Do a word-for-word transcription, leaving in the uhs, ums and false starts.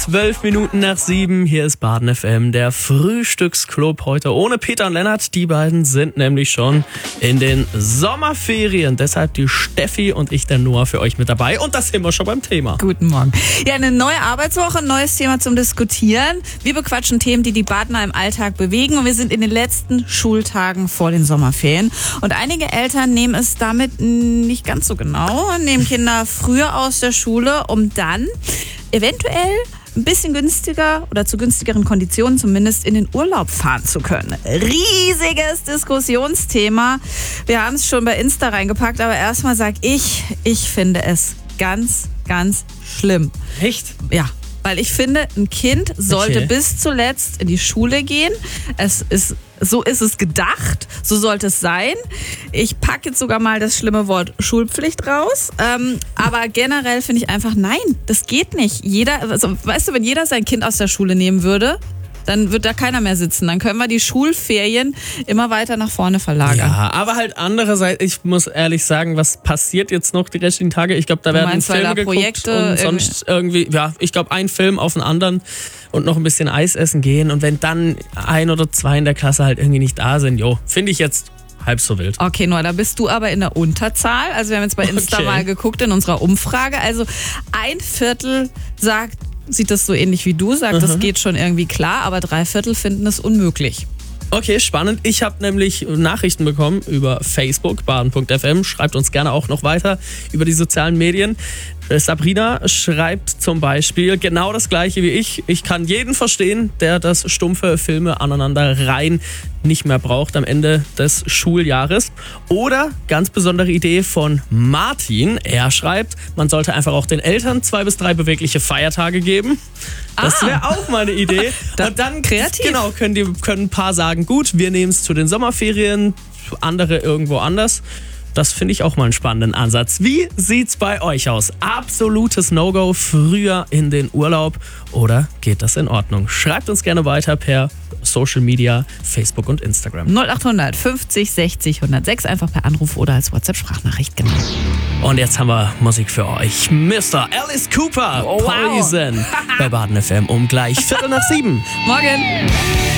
Zwölf Minuten nach sieben, hier ist Baden F M, der Frühstücksclub heute ohne Peter und Lennart. Die beiden sind nämlich schon in den Sommerferien. Deshalb die Steffi und ich, der Noah, für euch mit dabei. Und das sind wir schon beim Thema. Guten Morgen. Ja, eine neue Arbeitswoche, ein neues Thema zum Diskutieren. Wir bequatschen Themen, die die Badener im Alltag bewegen. Und wir sind in den letzten Schultagen vor den Sommerferien. Und einige Eltern nehmen es damit nicht ganz so genau, nehmen Kinder früher aus der Schule, um dann eventuell ein bisschen günstiger oder zu günstigeren Konditionen zumindest in den Urlaub fahren zu können. Riesiges Diskussionsthema. Wir haben es schon bei Insta reingepackt, aber erstmal sag ich, ich finde es ganz, ganz schlimm. Echt? Ja. Weil ich finde, ein Kind sollte Okay. bis zuletzt in die Schule gehen. Es ist, so ist es gedacht, so sollte es sein. Ich packe jetzt sogar mal das schlimme Wort Schulpflicht raus. Ähm, aber generell finde ich einfach, nein, das geht nicht. Jeder, also, weißt du, wenn jeder sein Kind aus der Schule nehmen würde, dann wird da keiner mehr sitzen. Dann können wir die Schulferien immer weiter nach vorne verlagern. Ja, aber halt andererseits, ich muss ehrlich sagen, was passiert jetzt noch die restlichen Tage? Ich glaube, da Du werden meinst, weil Filme da geguckt Projekte und sonst irgendwie, ja, ich glaube, ein Film auf den anderen und noch ein bisschen Eis essen gehen. Und wenn dann ein oder zwei in der Klasse halt irgendwie nicht da sind, jo, finde ich jetzt halb so wild. Okay, Noah, da bist du aber in der Unterzahl. Also wir haben jetzt bei Insta Okay. mal geguckt in unserer Umfrage. Also ein Viertel sagt, sieht das so ähnlich wie du, sagt, das geht schon irgendwie klar, aber drei Viertel finden es unmöglich. Okay, spannend. Ich habe nämlich Nachrichten bekommen über Facebook, baden punkt f m. Schreibt uns gerne auch noch weiter über die sozialen Medien. Sabrina schreibt zum Beispiel genau das Gleiche wie ich. Ich kann jeden verstehen, der das stumpfe Filme aneinander rein nicht mehr braucht am Ende des Schuljahres. Oder ganz besondere Idee von Martin. Er schreibt, man sollte einfach auch den Eltern zwei bis drei bewegliche Feiertage geben. Das Ah. wäre auch mal eine Idee. Und dann kreativ. Genau, können, die, können ein paar sagen, gut, wir nehmen es zu den Sommerferien, andere irgendwo anders. Das finde ich auch mal einen spannenden Ansatz. Wie sieht's bei euch aus? Absolutes No-Go früher in den Urlaub oder geht das in Ordnung? Schreibt uns gerne weiter per Social Media, Facebook und Instagram. null achthundert fünfzig sechzig hundertsechs, einfach per Anruf oder als WhatsApp-Sprachnachricht, genau. Und jetzt haben wir Musik für euch. Mister Alice Cooper, Oh, wow. Poison, bei Baden F M um gleich Viertel nach sieben. Morgen!